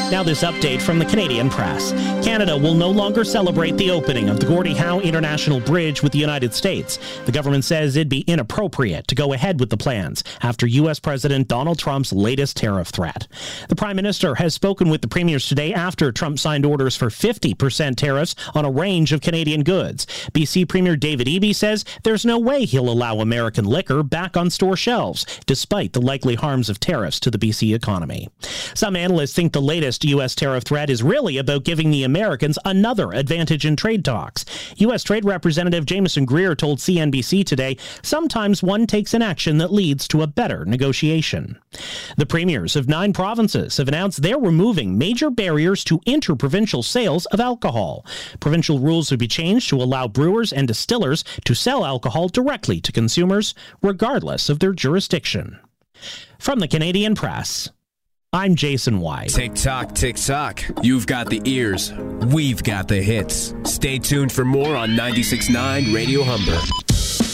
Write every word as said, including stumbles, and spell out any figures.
Now this update from the Canadian Press. Canada will no longer celebrate the opening of the Gordie Howe International Bridge with the United States. The government says it'd be inappropriate to go ahead with the plans after U S President Donald Trump's latest tariff threat. The Prime Minister has spoken with the premiers today after Trump signed orders for fifty percent tariffs on a range of Canadian goods. B C Premier David Eby says there's no way he'll allow American liquor back on store shelves, despite the likely harms of tariffs to the B C economy. Some analysts think the latest U S tariff threat is really about giving the Americans another advantage in trade talks. U S Trade Representative Jameson Greer told C N B C today, sometimes one takes an action that leads to a better negotiation. The premiers of nine provinces have announced they're removing major barriers to interprovincial sales of alcohol. Provincial rules would be changed to allow brewers and distillers to sell alcohol directly to consumers, regardless of their jurisdiction. From the Canadian Press, I'm Jason White. Tick tock, tick tock. You've got the ears. We've got the hits. Stay tuned for more on ninety-six point nine Radio Humber.